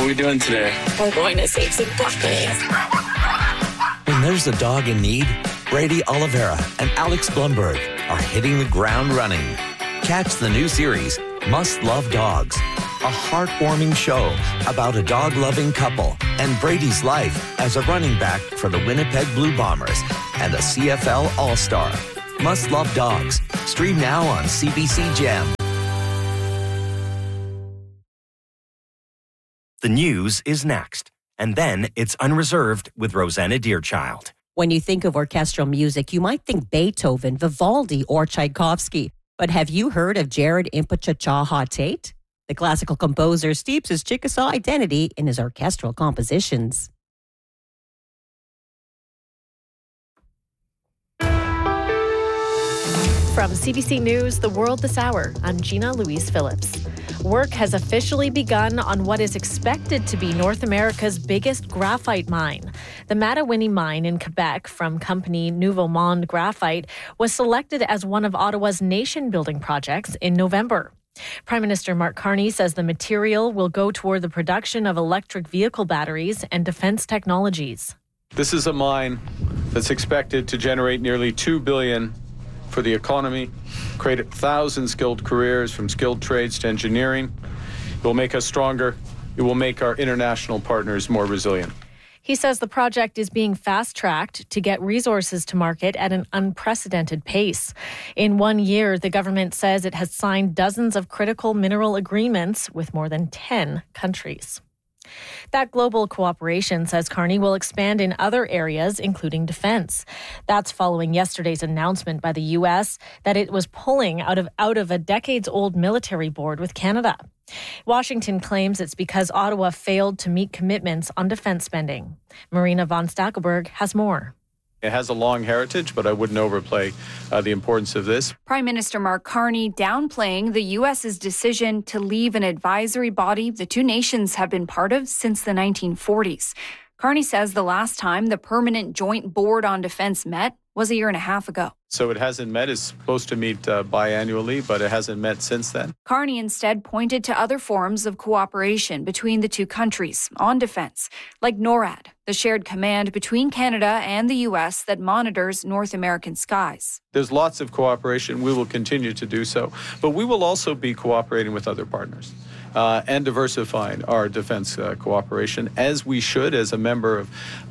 What are we doing today? We're going to save some puppies. When there's a dog in need, Brady Oliveira and Alex Blumberg are hitting the ground running. Catch the new series, Must Love Dogs, a heartwarming show about a dog-loving couple and Brady's life as a running back for the Winnipeg Blue Bombers and a CFL All-Star. Must Love Dogs. Stream now on CBC Gem. The news is next, and then it's Unreserved with Rosanna Deerchild. When you think of orchestral music, you might think Beethoven, Vivaldi, or Tchaikovsky. But have you heard of Jared Impechachaha Tate? The classical composer steeps his Chickasaw identity in his orchestral compositions. From CBC News, The World This Hour, I'm Gina Louise Phillips. Work has officially begun on what is expected to be North America's biggest graphite mine. The Matawinie mine in Quebec from company Nouveau Monde Graphite was selected as one of Ottawa's nation-building projects in November. Prime Minister Mark Carney says the material will go toward the production of electric vehicle batteries and defense technologies. This is a mine that's expected to generate nearly $2 billion for the economy, create 1,000 skilled careers from skilled trades to engineering. It will make us stronger. It will make our international partners more resilient. He says the project is being fast-tracked to get resources to market at an unprecedented pace. In 1 year, the government says it has signed dozens of critical mineral agreements with more than 10 countries. That global cooperation, says Carney, will expand in other areas, including defense. That's following yesterday's announcement by the U.S. that it was pulling out of a decades-old military board with Canada. Washington claims it's because Ottawa failed to meet commitments on defense spending. Marina von Stackelberg has more. It has a long heritage, but I wouldn't overplay the importance of this. Prime Minister Mark Carney downplaying the U.S.'s decision to leave an advisory body the two nations have been part of since the 1940s. Carney says the last time the Permanent Joint Board on Defense met was a year and a half ago. So it hasn't met. It's supposed to meet biannually, but it hasn't met since then. Carney instead pointed to other forms of cooperation between the two countries on defense, like NORAD, the shared command between Canada and the U.S. that monitors North American skies. There's lots of cooperation. We will continue to do so. But we will also be cooperating with other partners. And diversifying our defense cooperation, as we should as a member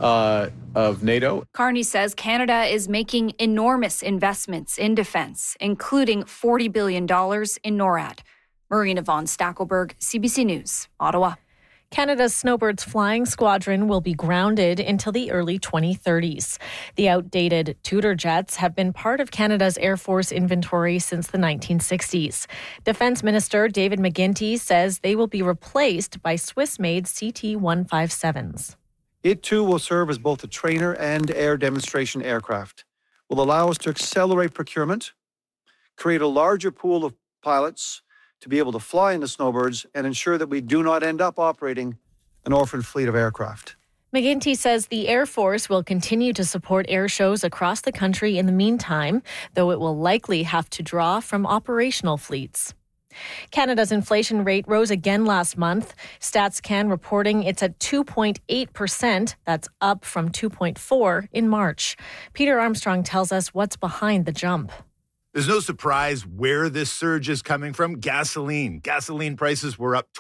of NATO. Carney says Canada is making enormous investments in defense, including $40 billion in NORAD. Marina von Stackelberg, CBC News, Ottawa. Canada's Snowbirds flying squadron will be grounded until the early 2030s. The outdated Tudor jets have been part of Canada's Air Force inventory since the 1960s. Defense Minister David McGuinty says they will be replaced by Swiss-made CT-157s. It too will serve as both a trainer and air demonstration aircraft. Will allow us to accelerate procurement, create a larger pool of pilots to be able to fly in the Snowbirds and ensure that we do not end up operating an orphaned fleet of aircraft. McGuinty says the Air Force will continue to support air shows across the country in the meantime, though it will likely have to draw from operational fleets. Canada's inflation rate rose again last month. StatsCan reporting it's at 2.8%. That's up from 2.4% in March. Peter Armstrong tells us what's behind the jump. There's no surprise where this surge is coming from. Gasoline. Gasoline prices were up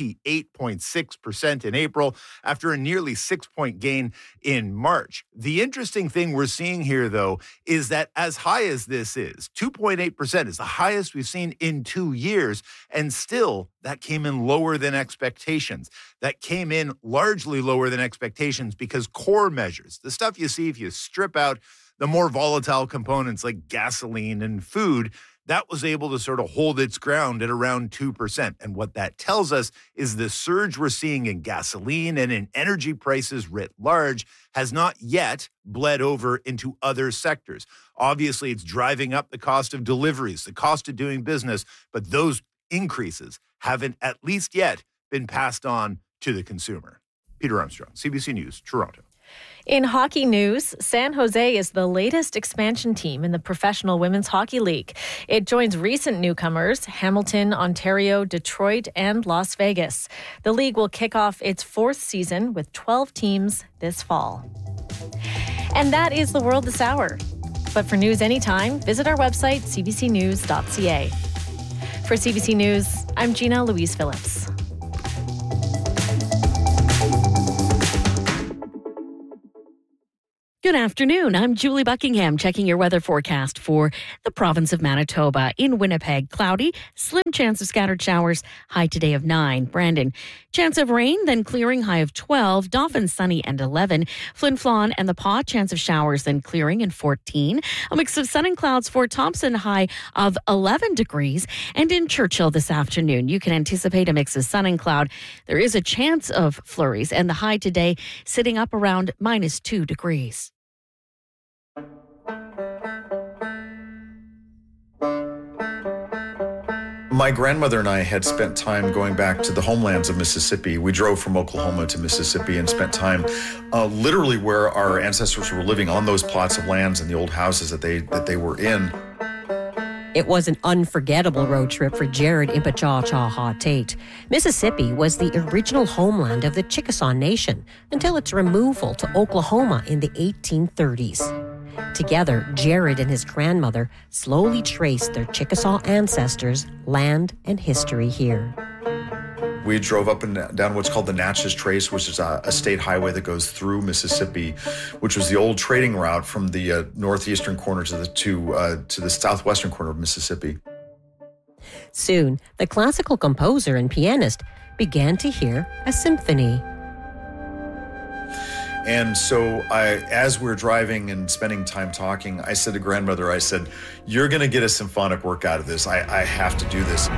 28.6% in April after a nearly 6-point gain in March. The interesting thing we're seeing here, though, is that as high as this is, 2.8% is the highest we've seen in 2 years, and still that came in lower than expectations. That came in largely lower than expectations because core measures, the stuff you see if you strip out the more volatile components like gasoline and food, that was able to sort of hold its ground at around 2%. And what that tells us is the surge we're seeing in gasoline and in energy prices writ large has not yet bled over into other sectors. Obviously, it's driving up the cost of deliveries, the cost of doing business, but those increases haven't at least yet been passed on to the consumer. Peter Armstrong, CBC News, Toronto. In hockey news, San Jose is the latest expansion team in the Professional Women's Hockey League. It joins recent newcomers, Hamilton, Ontario, Detroit, and Las Vegas. The league will kick off its 4th season with 12 teams this fall. And that is the world this hour. But for news anytime, visit our website, cbcnews.ca. For CBC News, I'm Gina Louise Phillips. Good afternoon. I'm Julie Buckingham checking your weather forecast for the province of Manitoba. In Winnipeg, cloudy, slim chance of scattered showers, high today of 9. Brandon, chance of rain, then clearing, high of 12. Dauphin, sunny and 11. Flin Flon and the Pas, chance of showers, then clearing and 14. A mix of sun and clouds for Thompson, high of 11 degrees. And in Churchill this afternoon, you can anticipate a mix of sun and cloud. There is a chance of flurries, and the high today sitting up around -2 degrees. My grandmother and I had spent time going back to the homelands of Mississippi. We drove from Oklahoma to Mississippi and spent time literally where our ancestors were living, on those plots of lands and the old houses that they were in. It was an unforgettable road trip for Jared Impachachaha Tate. Mississippi was the original homeland of the Chickasaw Nation until its removal to Oklahoma in the 1830s. Together, Jared and his grandmother slowly traced their Chickasaw ancestors' land and history here. We drove up and down what's called the Natchez Trace, which is a state highway that goes through Mississippi, which was the old trading route from the northeastern corner to the southwestern corner of Mississippi. Soon, the classical composer and pianist began to hear a symphony. And so as we're driving and spending time talking, I said to grandmother, I said, "You're going to get a symphonic work out of this. I have to do this."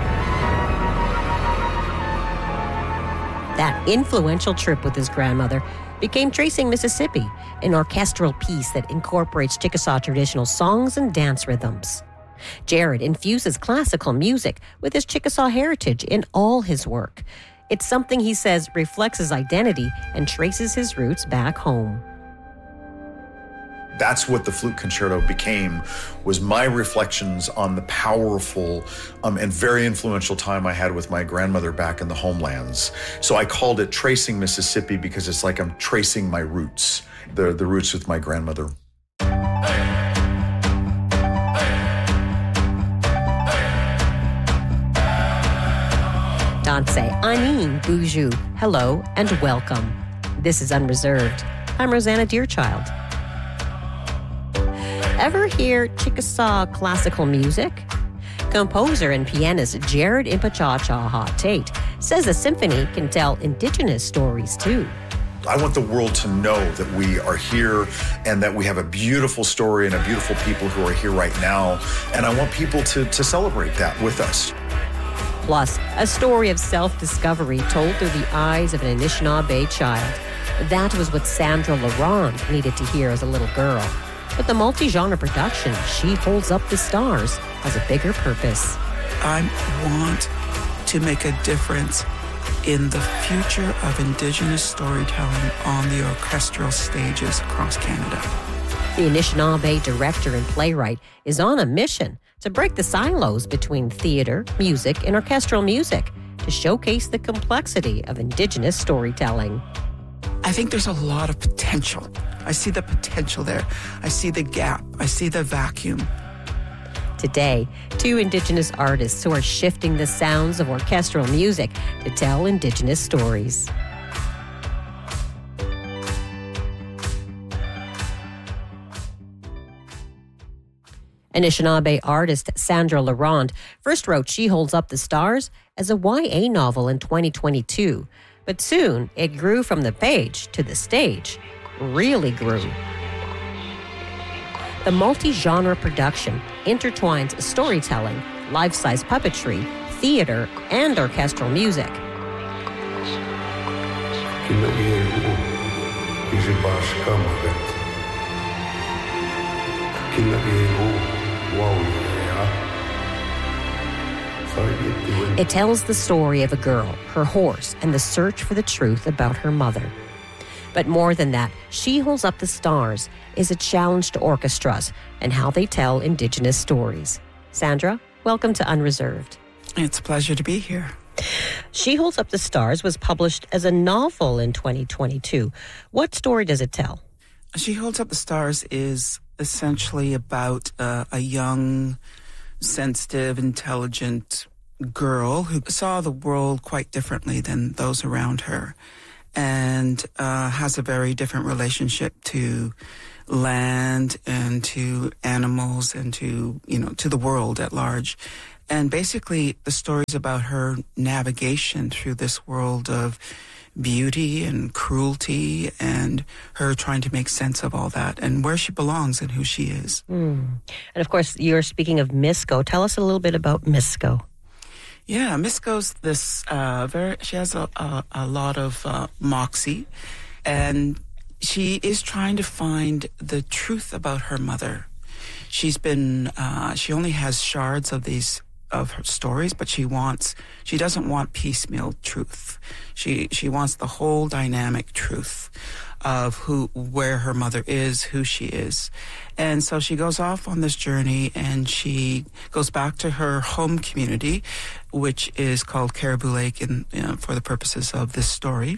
That influential trip with his grandmother became Tracing Mississippi, an orchestral piece that incorporates Chickasaw traditional songs and dance rhythms. Jared infuses classical music with his Chickasaw heritage in all his work. It's something he says reflects his identity and traces his roots back home. That's what the flute concerto became, was my reflections on the powerful and very influential time I had with my grandmother back in the homelands. So I called it Tracing Mississippi because it's like I'm tracing my roots, the roots with my grandmother. Danse, Anin, Buju, hello and welcome. This is Unreserved. I'm Rosanna Deerchild. Ever hear Chickasaw classical music? Composer and pianist Jared Impachachaha Tate says a symphony can tell Indigenous stories too. I want the world to know that we are here and that we have a beautiful story and a beautiful people who are here right now. And I want people to celebrate that with us. Plus, a story of self-discovery told through the eyes of an Anishinaabe child. That was what Sandra Larond needed to hear as a little girl. But the multi-genre production, She Holds Up the Stars, has a bigger purpose. I want to make a difference in the future of Indigenous storytelling on the orchestral stages across Canada. The Anishinaabe director and playwright is on a mission to break the silos between theater, music, and orchestral music to showcase the complexity of Indigenous storytelling. I think there's a lot of potential. I see the potential there. I see the gap. I see the vacuum. Today, 2 Indigenous artists who are shifting the sounds of orchestral music to tell Indigenous stories. Anishinaabe artist Sandra Larond first wrote She Holds Up the Stars as a YA novel in 2022, but soon it grew from the page to the stage, really grew. The multi-genre production intertwines storytelling, life-size puppetry, theater, and orchestral music. It tells the story of a girl, her horse, and the search for the truth about her mother. But more than that, She Holds Up the Stars is a challenge to orchestras and how they tell Indigenous stories. Sandra, welcome to Unreserved. It's a pleasure to be here. She Holds Up the Stars was published as a novel in 2022. What story does it tell? She Holds Up the Stars is essentially about a young, sensitive, intelligent girl who saw the world quite differently than those around her, and has a very different relationship to land and to animals and to the world at large. And basically the story is about her navigation through this world of beauty and cruelty and her trying to make sense of all that and where she belongs and who she is. And of course, you're speaking of Misko. Tell us a little bit about Misko. Yeah, Misko's this she has a lot of moxie, and she is trying to find the truth about her mother. She only has shards of her stories, but she doesn't want piecemeal truth. She wants the whole dynamic truth of where her mother is, who she is. And so she goes off on this journey, and she goes back to her home community, which is called Caribou Lake for the purposes of this story.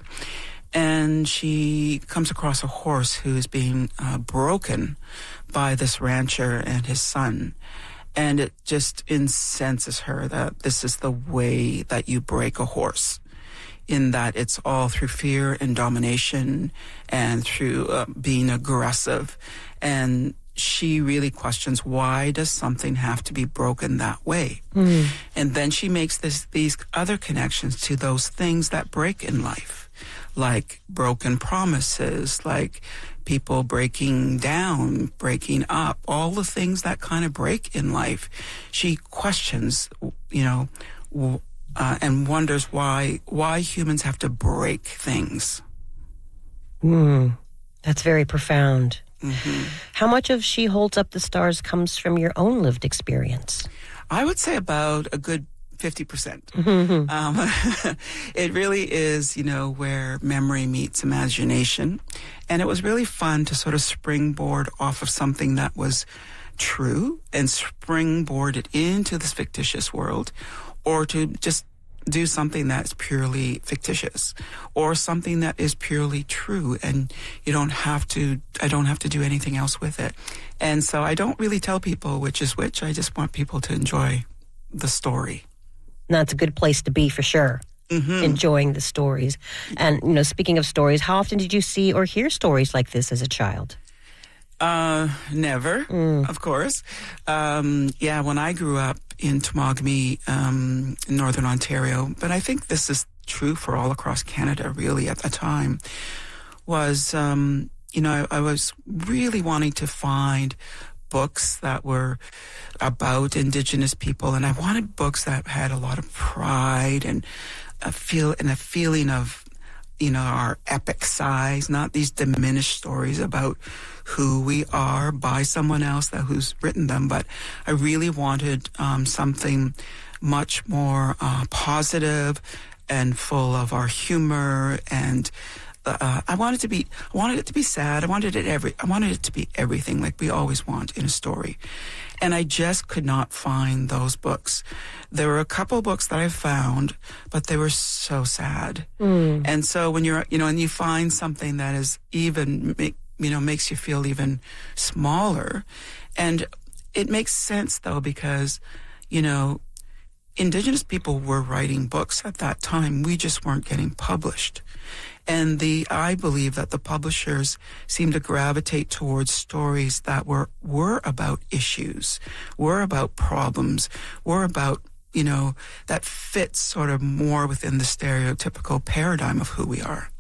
And she comes across a horse who is being broken by this rancher and his son. And it just incenses her that this is the way that you break a horse, in that it's all through fear and domination and through being aggressive. And she really questions, why does something have to be broken that way? And then she makes these other connections to those things that break in life, like broken promises, like people breaking down, breaking up, all the things that kind of break in life. She questions, and wonders why humans have to break things. That's very profound. Mm-hmm. How much of She Holds Up the Stars comes from your own lived experience? I would say about a good 50%. It really is, where memory meets imagination. And it was really fun to sort of springboard off of something that was true and springboard it into this fictitious world, or to just do something that's purely fictitious or something that is purely true, and I don't have to do anything else with it. And so I don't really tell people which is which. I just want people to enjoy the story. That's a good place to be, for sure. Enjoying the stories. And, speaking of stories, how often did you see or hear stories like this as a child? Never, of course. When I grew up in Temagami, in Northern Ontario, but I think this is true for all across Canada, really, at the time, was, I was really wanting to find books that were about Indigenous people, and I wanted books that had a lot of pride and a feeling of, our epic size, not these diminished stories about who we are by someone else who's written them. But I really wanted something much more positive and full of our humor, and I wanted it to be sad. I wanted it to be everything, like we always want in a story. And I just could not find those books. There were a couple books that I found, but they were so sad. And so when you're, and you find something that is even, makes you feel even smaller. And it makes sense, though, because, Indigenous people were writing books at that time. We just weren't getting published. And I believe that the publishers seemed to gravitate towards stories that were about issues, were about problems, were about, that fits sort of more within the stereotypical paradigm of who we are.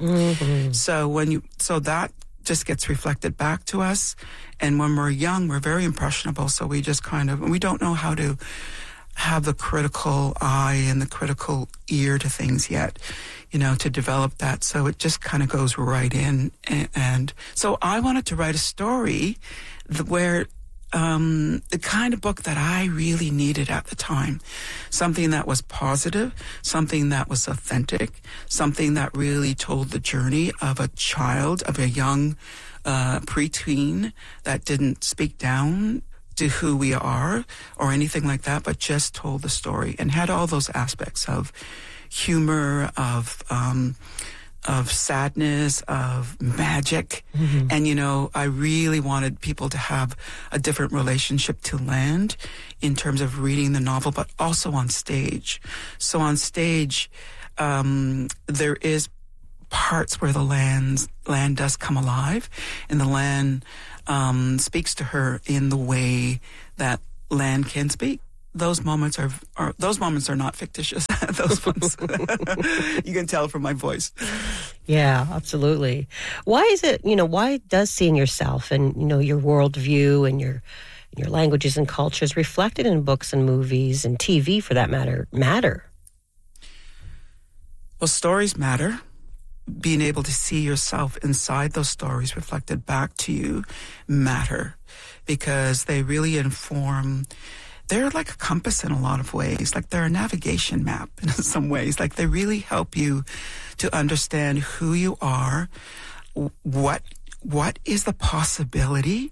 So that just gets reflected back to us. And when we're young, we're very impressionable. So we just we don't know how to have the critical eye and the critical ear to things yet, to develop that. So it just kind of goes right in. And so I wanted to write a story where the kind of book that I really needed at the time. Something that was positive, something that was authentic, something that really told the journey of a child, of a young preteen that didn't speak down to who we are or anything like that, but just told the story and had all those aspects of humor, of sadness, of magic. Mm-hmm. And, you know, I really wanted people to have a different relationship to land in terms of reading the novel, but also on stage. So on stage, there is parts where the land does come alive, and the land speaks to her in the way that land can speak. Those moments are not fictitious. Those ones, you can tell from my voice. Yeah, absolutely. Why is it? Why does seeing yourself and your worldview and your languages and cultures reflected in books and movies and TV, for that matter? Well, stories matter. Being able to see yourself inside those stories reflected back to you matter, because they really inform. They're like a compass in a lot of ways, like they're a navigation map in some ways. Like they really help you to understand who you are, what is the possibility,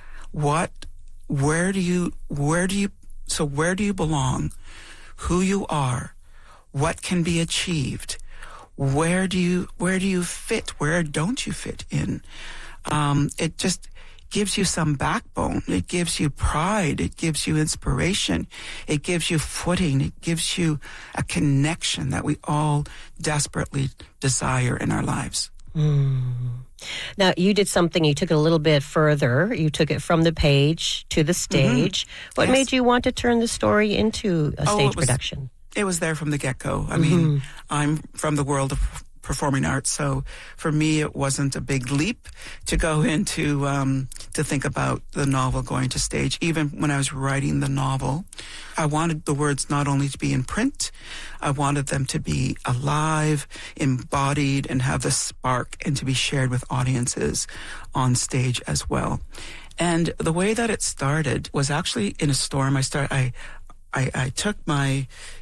where do you belong, who you are, what can be achieved, where do you fit, where don't you fit in. It just gives you some backbone. It gives you pride. It gives you inspiration. It gives you footing. It gives you a connection that we all desperately desire in our lives. Now, you did something, you took it a little bit further. You took it from the page to the stage. Mm-hmm. What made you want to turn the story into a stage production? It was there from the get-go. I mean, I'm from the world of performing arts, so for me it wasn't a big leap to go into to think about the novel going to stage. Even when I was writing the novel, I wanted the words not only to be in print, I wanted them to be alive, embodied, and have the spark, and to be shared with audiences on stage as well. And the way that it started was actually in a storm. I took my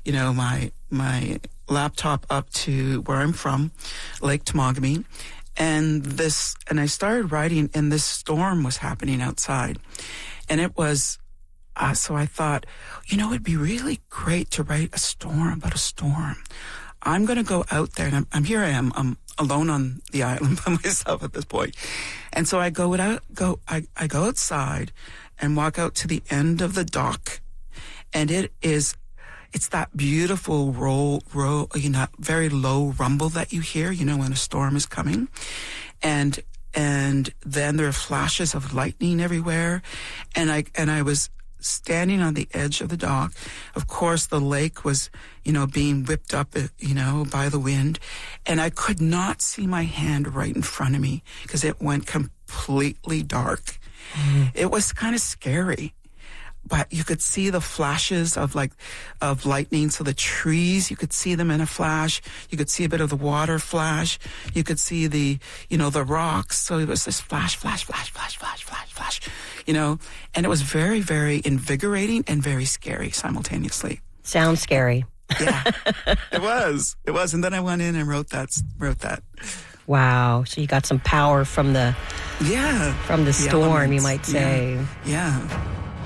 laptop up to where I'm from, Lake Temagami, and I started writing, and this storm was happening outside. And it was, so I thought, it'd be really great to write a storm about a storm. I'm going to go out there, and I'm alone on the island by myself at this point. And so I go outside and walk out to the end of the dock, and it's that beautiful roll, very low rumble that you hear, when a storm is coming. And then there are flashes of lightning everywhere. And I was standing on the edge of the dock. Of course, the lake was, being whipped up, by the wind. And I could not see my hand right in front of me because it went completely dark. It was kind of scary. But you could see the flashes of lightning. So the trees, you could see them in a flash. You could see a bit of the water flash. You could see the rocks. So it was this flash, flash, flash, flash, flash, flash, flash, and it was very, very invigorating and very scary simultaneously. Sounds scary. Yeah, it was. And then I went in and wrote that. Wow. So you got some power from the storm, elements. You might say. Yeah.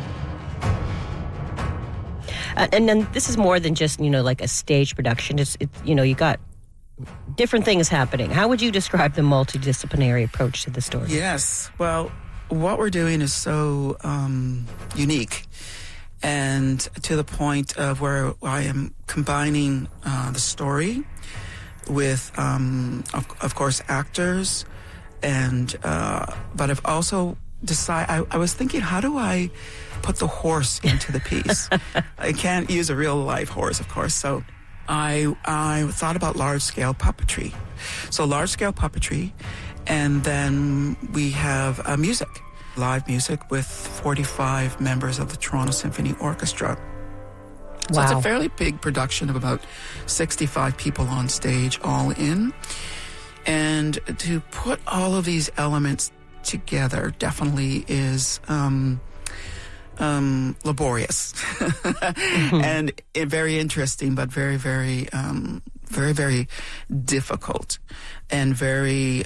And then this is more than just, like a stage production. It's you got different things happening. How would you describe the multidisciplinary approach to the story? Yes. Well, what we're doing is so unique, and to the point of where I am combining the story with, of course, actors, and but I've also decided, I was thinking, how do I put the horse into the piece? I can't use a real live horse, of course. So I thought about large-scale puppetry. So large-scale puppetry, and then we have music, live music with 45 members of the Toronto Symphony Orchestra. So wow. It's a fairly big production of about 65 people on stage, all in. And to put all of these elements together definitely is laborious and very interesting, but very, very, very, very difficult and very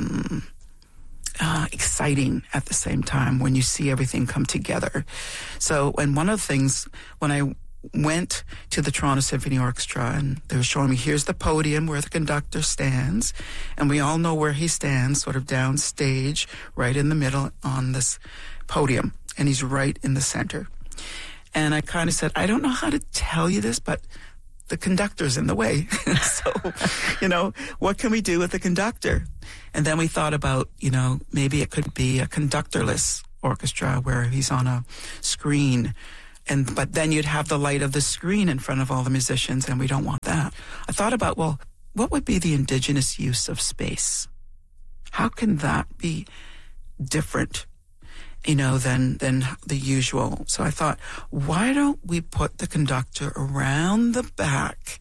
exciting at the same time when you see everything come together. So, and one of the things, when I went to the Toronto Symphony Orchestra and they were showing me, here's the podium where the conductor stands, and we all know where he stands, sort of downstage, right in the middle on this podium, and he's right in the center. And I kind of said, I don't know how to tell you this, but the conductor's in the way. So, what can we do with the conductor? And then we thought about, maybe it could be a conductorless orchestra where he's on a screen. But then you'd have the light of the screen in front of all the musicians, and we don't want that. I thought about, well, what would be the indigenous use of space? How can that be different, than the usual? So I thought, why don't we put the conductor around the back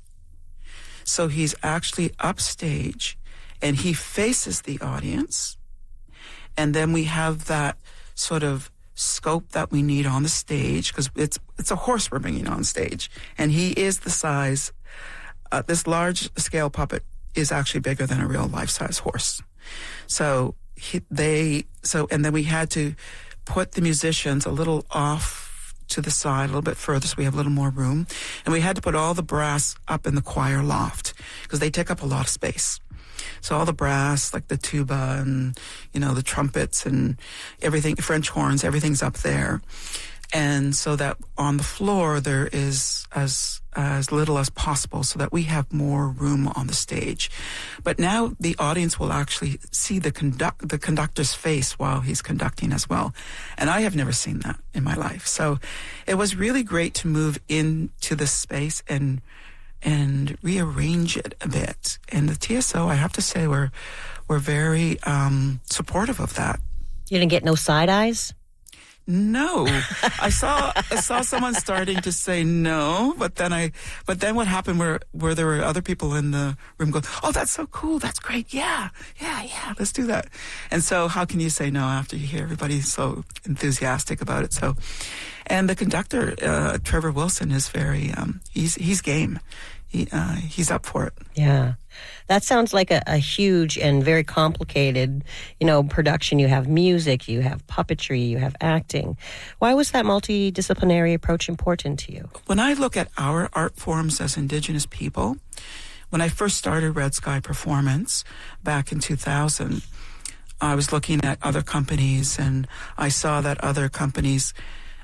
so he's actually upstage and he faces the audience, and then we have that sort of scope that we need on the stage, because it's a horse we're bringing on stage, and he is the size. This large scale puppet is actually bigger than a real life-size horse. So and then we had to put the musicians a little off to the side, a little bit further, so we have a little more room, and we had to put all the brass up in the choir loft because they take up a lot of space. So all the brass, like the tuba and, the trumpets and everything, French horns, everything's up there. And so that on the floor there is as little as possible so that we have more room on the stage. But now the audience will actually see the conductor's face while he's conducting as well. And I have never seen that in my life. So it was really great to move into this space and rearrange it a bit. And the TSO, I have to say, we're very supportive of that. You didn't get no side eyes? No. I saw someone starting to say no, but then what happened where there were other people in the room going, oh, that's so cool, that's great, yeah, let's do that. And so how can you say no after you hear everybody so enthusiastic about it? So, and the conductor, Trevor Wilson, is very, he's game. He's up for it. Yeah. That sounds like a huge and very complicated, production. You have music, you have puppetry, you have acting. Why was that multidisciplinary approach important to you? When I look at our art forms as Indigenous people, when I first started Red Sky Performance back in 2000, I was looking at other companies, and I saw that other companies,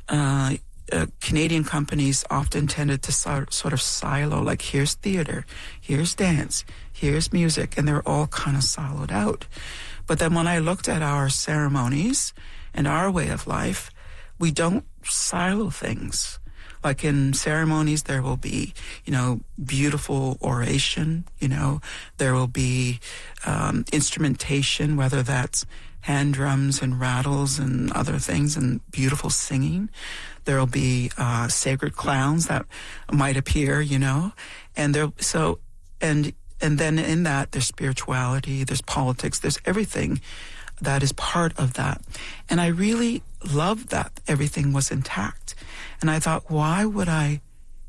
Canadian companies often tended to sort of silo, like here's theater, here's dance, here's music, and they're all kind of siloed out. But then when I looked at our ceremonies and our way of life, we don't silo things. Like in ceremonies, there will be, beautiful oration, there will be instrumentation, whether that's hand drums and rattles and other things, and beautiful singing. There'll be sacred clowns that might appear, and and then in that there's spirituality, there's politics, there's everything that is part of that. And I really loved that everything was intact. And I thought, why would I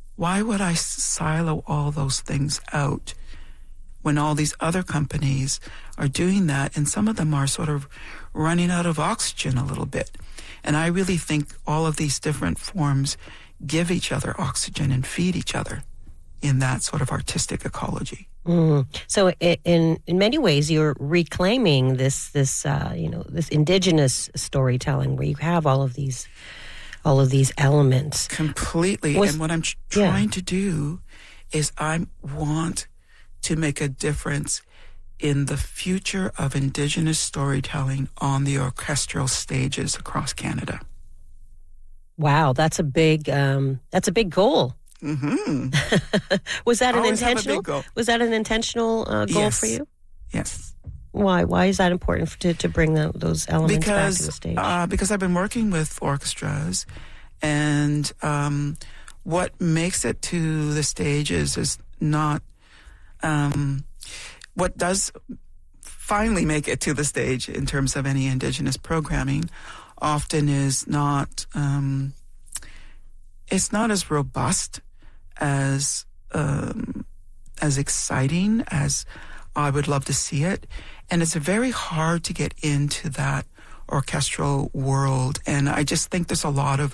silo all those things out when all these other companies are doing that, and some of them are sort of running out of oxygen a little bit. And I really think all of these different forms give each other oxygen and feed each other in that sort of artistic ecology. So in many ways, you're reclaiming this indigenous storytelling where you have all of these elements. Completely. And what I'm trying to do is I want to make a difference in the future of Indigenous storytelling on the orchestral stages across Canada. Wow, that's a big goal. Mm-hmm. Was that an intentional? Was that an intentional goal for you? Yes. Why? Why is that important to bring those elements back to the stage? Because I've been working with orchestras, and what makes it to the stages is not. What does finally make it to the stage in terms of any Indigenous programming often is not it's not as robust as exciting as I would love to see it. And it's very hard to get into that orchestral world. And I just think there's a lot of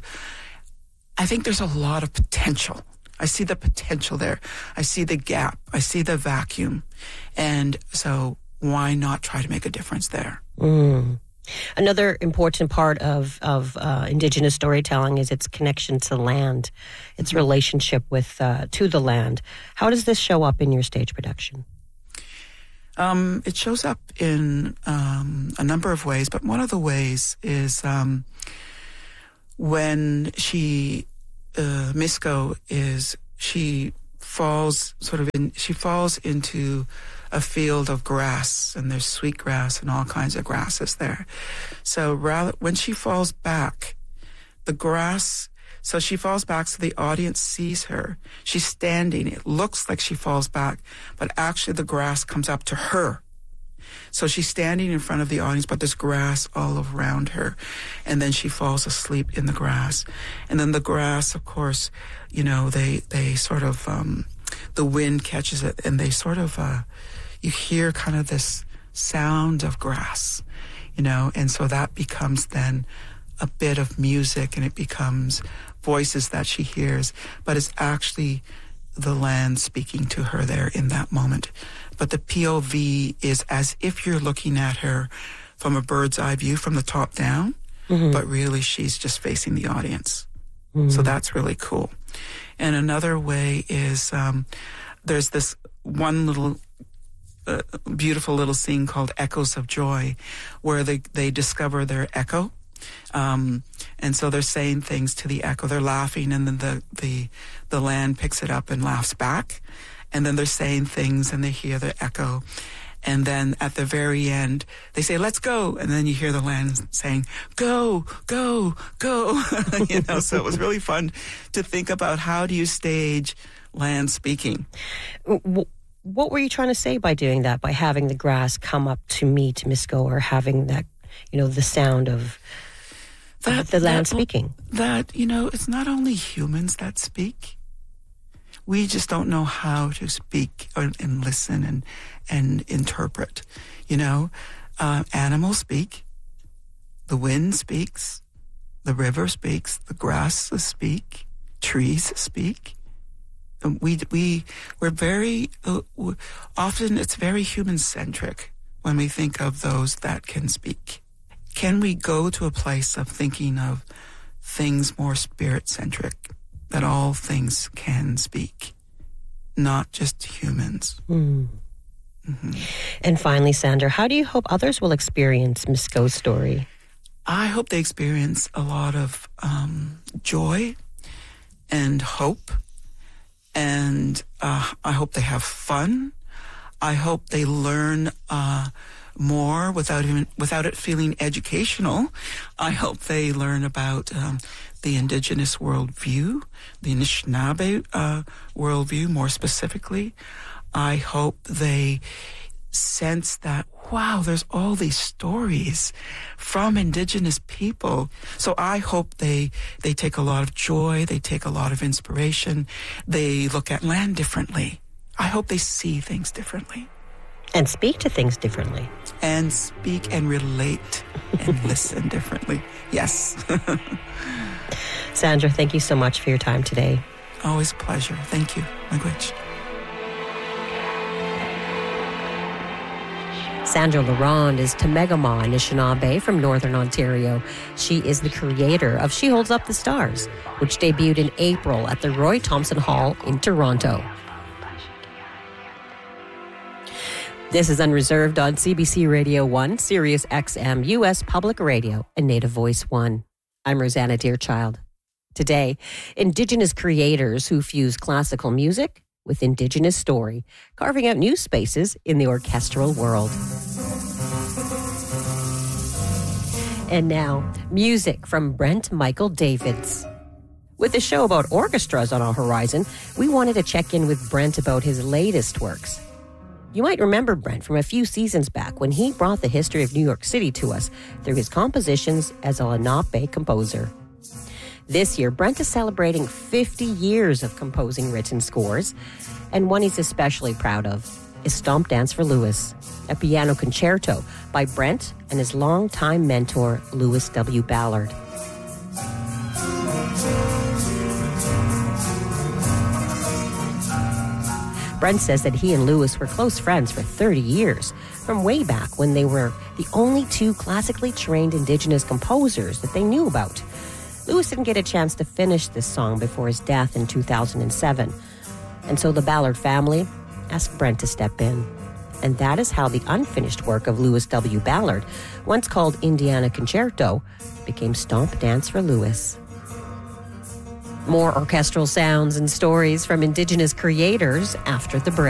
potential. I see the potential there. I see the gap. I see the vacuum. And so why not try to make a difference there? Another important part of Indigenous storytelling is its connection to land, its relationship with to the land. How does this show up in your stage production? It shows up in a number of ways, but one of the ways is when Misko falls into a field of grass, and there's sweet grass and all kinds of grasses there. So when she falls back, she falls back so the audience sees her. She's standing. It looks like she falls back, but actually the grass comes up to her. So she's standing in front of the audience, but there's grass all around her. And then she falls asleep in the grass. And then the grass, of course, they sort of, the wind catches it, and they sort of, you hear kind of this sound of grass, and so that becomes then a bit of music, and it becomes voices that she hears, but it's actually the land speaking to her there in that moment. But the POV is as if you're looking at her from a bird's eye view from the top down, but really she's just facing the audience. So that's really cool. And another way is there's this one little beautiful little scene called Echoes of Joy, where they discover their echo. And so they're saying things to the echo. They're laughing, and then the land picks it up and laughs back. And then they're saying things, and they hear the echo. And then at the very end, they say, "Let's go." And then you hear the land saying, "Go, go, go." So it was really fun to think about, how do you stage land speaking? What were you trying to say by doing that, by having the grass come up to meet Misko, or having that, the sound of the land speaking? It's not only humans that speak. We just don't know how to speak and listen and interpret. Animals speak. The wind speaks. The river speaks. The grasses speak. Trees speak. And we're very often, it's very human-centric when we think of those that can speak. Can we go to a place of thinking of things more spirit-centric, that all things can speak, not just humans? And finally, Sandra, how do you hope others will experience Misko's story? I hope they experience a lot of joy and hope, and I hope they have fun. I hope they learn more without it feeling educational. I hope they learn about the Indigenous worldview, the Anishinaabe worldview more specifically. I hope they sense that, wow, there's all these stories from Indigenous people. So I hope they take a lot of joy, they take a lot of inspiration, they look at land differently. I hope they see things differently. And speak to things differently. And speak and relate and listen differently. Yes. Sandra, thank you so much for your time today. Always a pleasure. Thank you. Miigwech. Sandra Leronde is Temegama Anishinaabe from Northern Ontario. She is the creator of She Holds Up the Stars, which debuted in April at the Roy Thompson Hall in Toronto. This is Unreserved on CBC Radio 1, Sirius XM, U.S. Public Radio, and Native Voice 1. I'm Rosanna Deerchild. Today, Indigenous creators who fuse classical music with Indigenous story, carving out new spaces in the orchestral world. And now, music from Brent Michael Davids. With a show about orchestras on our horizon, we wanted to check in with Brent about his latest works. You might remember Brent from a few seasons back when he brought the history of New York City to us through his compositions as a Lenape composer. This year, Brent is celebrating 50 years of composing written scores, and one he's especially proud of is Stomp Dance for Louis, a piano concerto by Brent and his longtime mentor, Louis W. Ballard. Brent says that he and Louis were close friends for 30 years, from way back when they were the only two classically trained Indigenous composers that they knew about. Louis didn't get a chance to finish this song before his death in 2007, and so the Ballard family asked Brent to step in. And that is how the unfinished work of Louis W. Ballard, once called Indiana Concerto, became Stomp Dance for Louis. More orchestral sounds and stories from Indigenous creators after the break.